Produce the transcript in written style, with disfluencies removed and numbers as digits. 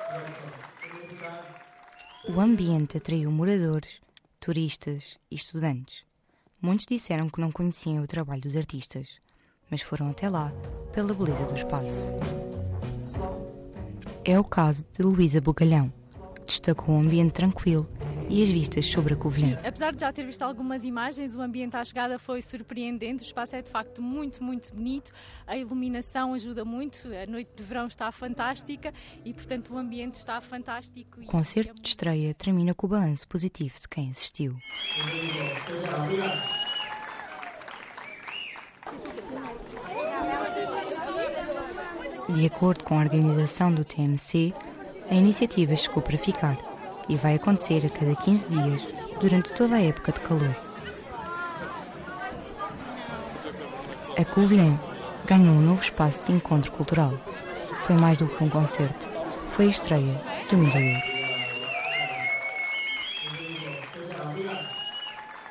O ambiente atraiu moradores, turistas e estudantes. Muitos disseram que não conheciam o trabalho dos artistas, mas foram até lá pela beleza do espaço. É o caso de Luísa Bugalhão, que destacou um ambiente tranquilo e as vistas sobre a Covilhã. Sim, apesar de já ter visto algumas imagens, o ambiente à chegada foi surpreendente. O espaço é de facto muito, muito bonito. A iluminação ajuda muito. A noite de verão está fantástica e, portanto, o ambiente está fantástico. O concerto de estreia termina com o balanço positivo de quem assistiu. De acordo com a organização do TMC, a iniciativa chegou para ficar e vai acontecer a cada 15 dias durante toda a época de calor. A Covilhã ganhou um novo espaço de encontro cultural. Foi mais do que um concerto, foi a estreia do Mirador.